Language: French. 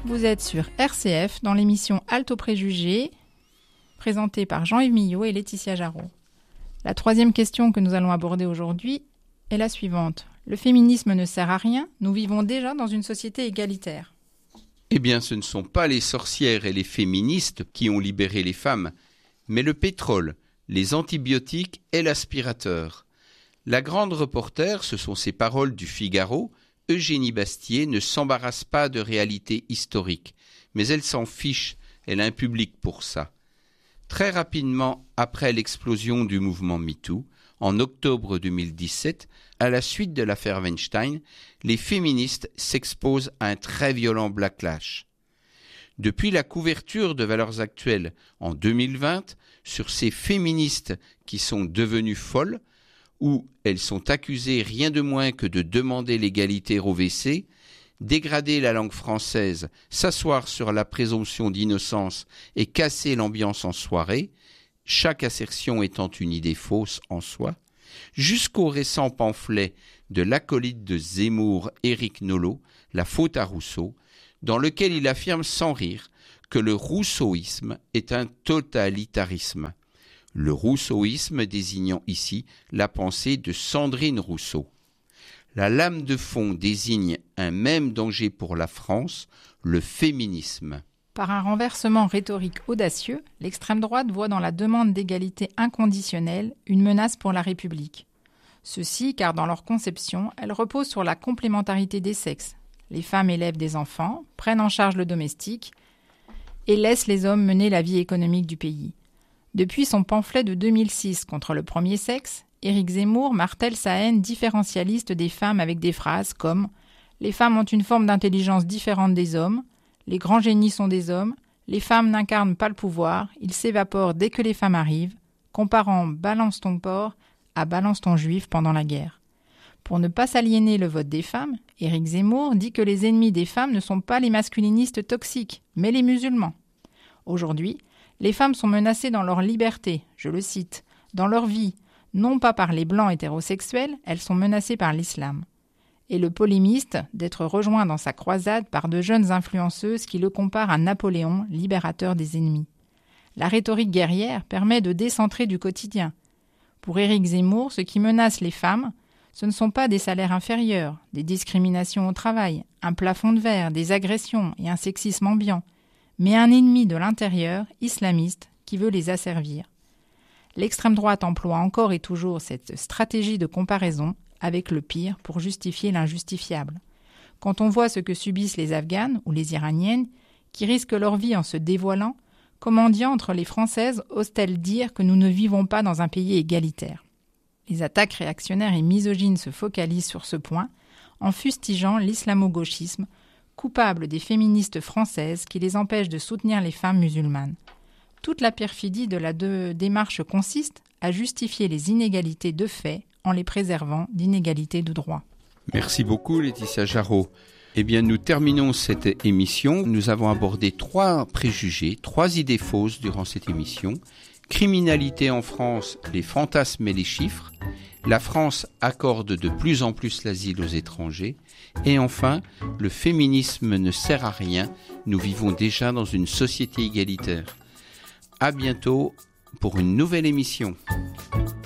Vous êtes sur RCF dans l'émission Alto Préjugés, présentée par Jean-Yves Millot et Laetitia Jarot. La troisième question que nous allons aborder aujourd'hui est la suivante. Le féminisme ne sert à rien, nous vivons déjà dans une société égalitaire. Eh bien, ce ne sont pas les sorcières et les féministes qui ont libéré les femmes, mais le pétrole, les antibiotiques et l'aspirateur. La grande reporter, ce sont ces paroles du Figaro, Eugénie Bastier ne s'embarrasse pas de réalité historique, mais elle s'en fiche, elle a un public pour ça. Très rapidement après l'explosion du mouvement MeToo, en octobre 2017, à la suite de l'affaire Weinstein, les féministes s'exposent à un très violent backlash. Depuis la couverture de Valeurs Actuelles en 2020 sur ces féministes qui sont devenues folles, où elles sont accusées rien de moins que de demander l'égalité au WC, dégrader la langue française, s'asseoir sur la présomption d'innocence et casser l'ambiance en soirée, chaque assertion étant une idée fausse en soi, jusqu'au récent pamphlet de l'acolyte de Zemmour, Éric Nolot, La faute à Rousseau, dans lequel il affirme sans rire que le rousseauisme est un totalitarisme. Le rousseauisme désignant ici la pensée de Sandrine Rousseau. La lame de fond désigne un même danger pour la France, le féminisme. Par un renversement rhétorique audacieux, l'extrême droite voit dans la demande d'égalité inconditionnelle une menace pour la République. Ceci car dans leur conception, elle repose sur la complémentarité des sexes. Les femmes élèvent des enfants, prennent en charge le domestique et laissent les hommes mener la vie économique du pays. Depuis son pamphlet de 2006 contre le premier sexe, Éric Zemmour martèle sa haine différentialiste des femmes avec des phrases comme « Les femmes ont une forme d'intelligence différente des hommes »,« Les grands génies sont des hommes »,« Les femmes n'incarnent pas le pouvoir, ils s'évaporent dès que les femmes arrivent », comparant « Balance ton porc » à « Balance ton juif » pendant la guerre. Pour ne pas s'aliéner le vote des femmes, Éric Zemmour dit que les ennemis des femmes ne sont pas les masculinistes toxiques, mais les musulmans. Aujourd'hui, les femmes sont menacées dans leur liberté, je le cite, dans leur vie, non pas par les blancs hétérosexuels, elles sont menacées par l'islam. Et le polémiste d'être rejoint dans sa croisade par de jeunes influenceuses qui le comparent à Napoléon, libérateur des ennemis. La rhétorique guerrière permet de décentrer du quotidien. Pour Éric Zemmour, ce qui menace les femmes, ce ne sont pas des salaires inférieurs, des discriminations au travail, un plafond de verre, des agressions et un sexisme ambiant, mais un ennemi de l'intérieur, islamiste, qui veut les asservir. L'extrême droite emploie encore et toujours cette stratégie de comparaison avec le pire pour justifier l'injustifiable. Quand on voit ce que subissent les Afghanes ou les Iraniennes, qui risquent leur vie en se dévoilant, comment diantre les Françaises osent-elles dire que nous ne vivons pas dans un pays égalitaire ? Les attaques réactionnaires et misogynes se focalisent sur ce point, en fustigeant l'islamo-gauchisme, coupable des féministes françaises qui les empêchent de soutenir les femmes musulmanes. Toute la perfidie de la démarche consiste à justifier les inégalités de fait en les préservant d'inégalités de droit. Merci beaucoup Laetitia Jarot. Eh bien, nous terminons cette émission. Nous avons abordé 3 préjugés, 3 idées fausses durant cette émission. Criminalité en France, les fantasmes et les chiffres. La France accorde de plus en plus l'asile aux étrangers. Et enfin, le féminisme ne sert à rien. Nous vivons déjà dans une société égalitaire. À bientôt pour une nouvelle émission.